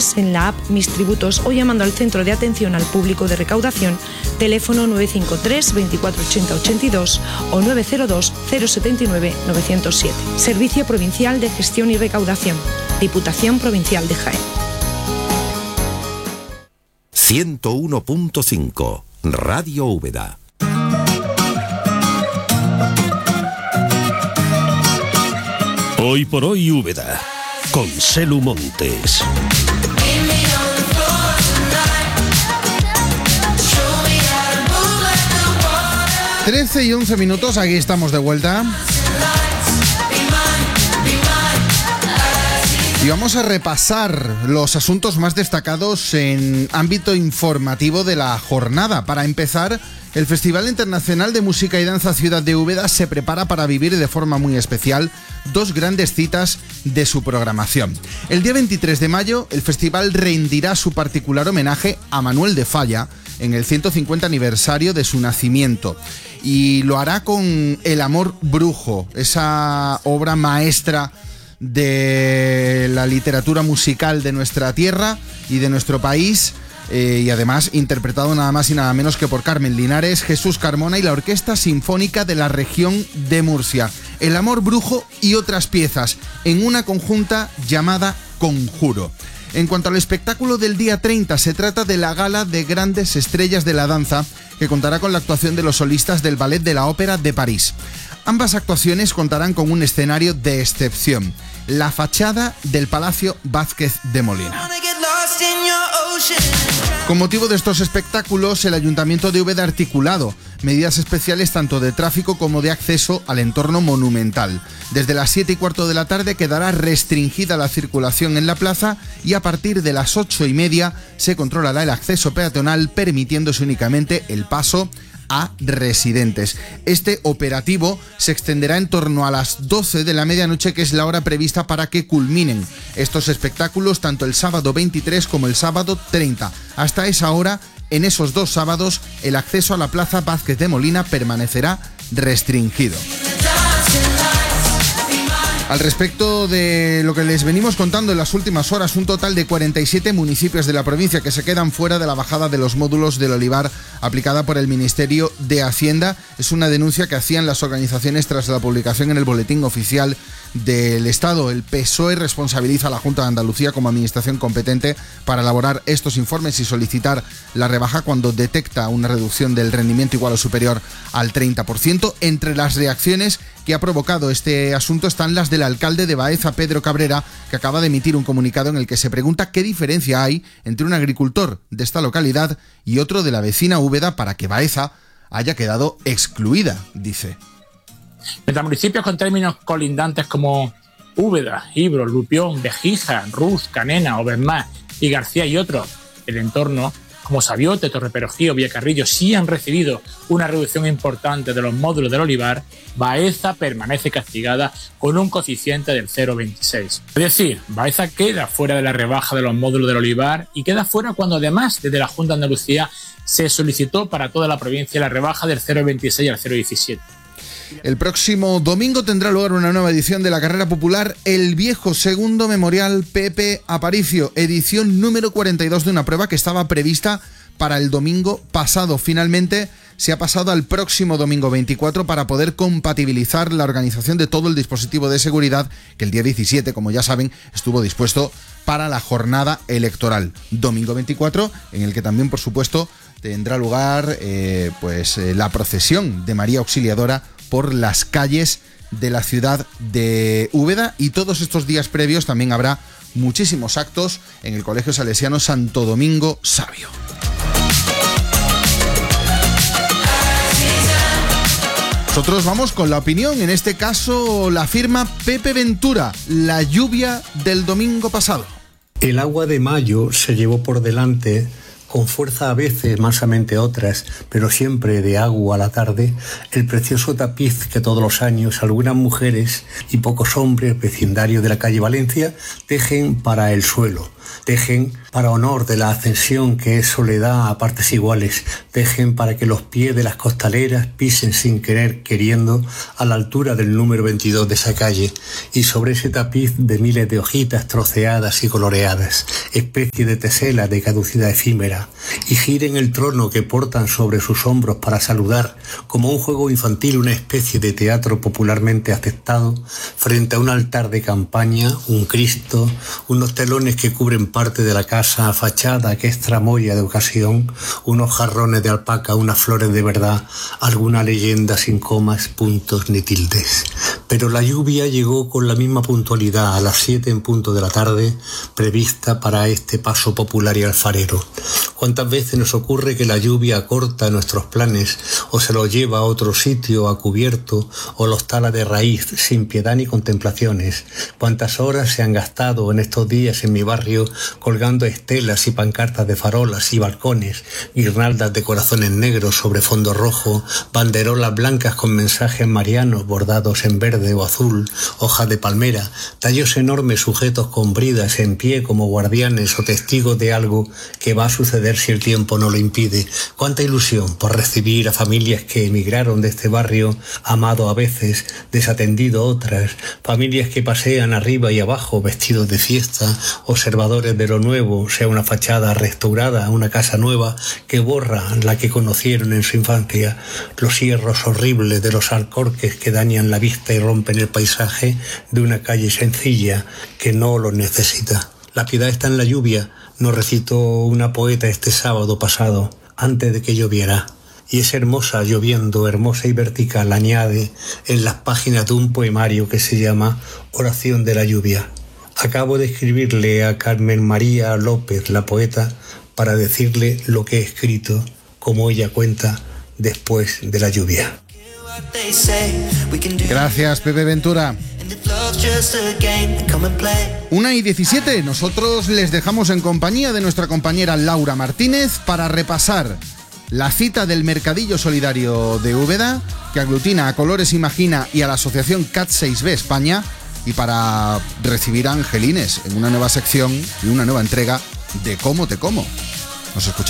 trámites en la app Mis Tributos o llamando al Centro de Atención al Público de Recaudación, teléfono 953 24 80 82 o 902 079 907. Servicio Provincial de Gestión y Recaudación, Diputación Provincial de Jaén. 101.5 Radio Úbeda. Hoy por hoy Úbeda, con Selu Montes. 13 y 11 minutos, aquí estamos de vuelta. Y vamos a repasar los asuntos más destacados en ámbito informativo de la jornada. Para empezar, el Festival Internacional de Música y Danza Ciudad de Úbeda se prepara para vivir de forma muy especial dos grandes citas de su programación. El día 23 de mayo, el festival rendirá su particular homenaje a Manuel de Falla en el 150 aniversario de su nacimiento. Y lo hará con El amor brujo, esa obra maestra de la literatura musical de nuestra tierra y de nuestro país, y además interpretado nada más y nada menos que por Carmen Linares, Jesús Carmona y la Orquesta Sinfónica de la Región de Murcia. El amor brujo y otras piezas en una conjunta llamada Conjuro. En cuanto al espectáculo del día 30, se trata de la gala de grandes estrellas de la danza, que contará con la actuación de los solistas del Ballet de la Ópera de París. Ambas actuaciones contarán con un escenario de excepción, la fachada del Palacio Vázquez de Molina. Con motivo de estos espectáculos, el Ayuntamiento de Úbeda ha articulado medidas especiales tanto de tráfico como de acceso al entorno monumental. Desde las 7:15 de la tarde quedará restringida la circulación en la plaza y a partir de las 8:30 se controlará el acceso peatonal, permitiéndose únicamente el paso a residentes. Este operativo se extenderá en torno a las 12 de la medianoche, que es la hora prevista para que culminen estos espectáculos, tanto el sábado 23 como el sábado 30. Hasta esa hora, en esos dos sábados, el acceso a la Plaza Vázquez de Molina permanecerá restringido. Al respecto de lo que les venimos contando en las últimas horas, un total de 47 municipios de la provincia que se quedan fuera de la bajada de los módulos del olivar aplicada por el Ministerio de Hacienda. Es una denuncia que hacían las organizaciones tras la publicación en el Boletín Oficial del Estado. El PSOE responsabiliza a la Junta de Andalucía como administración competente para elaborar estos informes y solicitar la rebaja cuando detecta una reducción del rendimiento igual o superior al 30%. Entre las reacciones que ha provocado este asunto están las del alcalde de Baeza, Pedro Cabrera, que acaba de emitir un comunicado en el que se pregunta qué diferencia hay entre un agricultor de esta localidad y otro de la vecina Úbeda para que Baeza haya quedado excluida, dice. Mientras municipios con términos colindantes como Úbeda, Ibro, Lupión, Vejija, Ruz, Canena, Obermás y García y otros del entorno, como Sabiote, Torreperogío, Villacarrillo, sí han recibido una reducción importante de los módulos del olivar, Baeza permanece castigada con un coeficiente del 0,26. Es decir, Baeza queda fuera de la rebaja de los módulos del olivar y queda fuera cuando además desde la Junta de Andalucía se solicitó para toda la provincia la rebaja del 0,26 al 0,17. El próximo domingo tendrá lugar una nueva edición de la carrera popular El Viejo Segundo Memorial Pepe Aparicio, edición número 42 de una prueba que estaba prevista para el domingo pasado. Finalmente se ha pasado al próximo domingo 24 para poder compatibilizar la organización de todo el dispositivo de seguridad que el día 17, como ya saben, estuvo dispuesto para la jornada electoral. Domingo 24, en el que también, por supuesto, tendrá lugar la procesión de María Auxiliadora por las calles de la ciudad de Úbeda, y todos estos días previos también habrá muchísimos actos en el Colegio Salesiano Santo Domingo Sabio. Nosotros vamos con la opinión, en este caso la firma Pepe Ventura, la lluvia del domingo pasado. El agua de mayo se llevó por delante, con fuerza a veces, mansamente otras, pero siempre de agua a la tarde, el precioso tapiz que todos los años algunas mujeres y pocos hombres vecindarios de la calle Valencia tejen para el suelo, Dejen para honor de la ascensión que es soledad a partes iguales. Dejen para que los pies de las costaleras pisen sin querer queriendo a la altura del número 22 de esa calle. Y sobre ese tapiz de miles de hojitas troceadas y coloreadas, especie de tesela de caducidad efímera, y giren el trono que portan sobre sus hombros para saludar, como un juego infantil, una especie de teatro popularmente aceptado, frente a un altar de campaña, un Cristo, unos telones que cubren parte de la casa, fachada que es tramoya de ocasión, unos jarrones de alpaca, unas flores de verdad, alguna leyenda sin comas, puntos ni tildes. Pero la lluvia llegó con la misma puntualidad a las 7 en punto de la tarde, prevista para este paso popular y alfarero. ¿Cuántas veces nos ocurre que la lluvia acorta nuestros planes, o se los lleva a otro sitio a cubierto, o los tala de raíz, sin piedad ni contemplaciones? ¿Cuántas horas se han gastado en estos días en mi barrio colgando estelas y pancartas de farolas y balcones, guirnaldas de corazones negros sobre fondo rojo, banderolas blancas con mensajes marianos bordados en verde o azul, hojas de palmera, tallos enormes sujetos con bridas en pie como guardianes o testigos de algo que va a suceder si el tiempo no lo impide? Cuánta ilusión por recibir a familias que emigraron de este barrio, amado a veces, desatendido otras, familias que pasean arriba y abajo vestidos de fiesta, observadores de lo nuevo, sea una fachada restaurada, una casa nueva que borra la que conocieron en su infancia, los hierros horribles de los alcorques que dañan la vista y rompen el paisaje de una calle sencilla que no lo necesita. La piedad está en la lluvia, nos recitó una poeta este sábado pasado, antes de que lloviera. Y es hermosa lloviendo, hermosa y vertical, añade en las páginas de un poemario que se llama Oración de la lluvia. Acabo de escribirle a Carmen María López, la poeta, para decirle lo que he escrito, como ella cuenta, después de la lluvia. Gracias, Pepe Ventura. 1:17, nosotros les dejamos en compañía de nuestra compañera Laura Martínez para repasar la cita del Mercadillo Solidario de Úbeda, que aglutina a Colores Imagina y a la asociación CAT 6B España, y para recibir a Angelines en una nueva sección y una nueva entrega de Cómo te como. Nos escuchamos.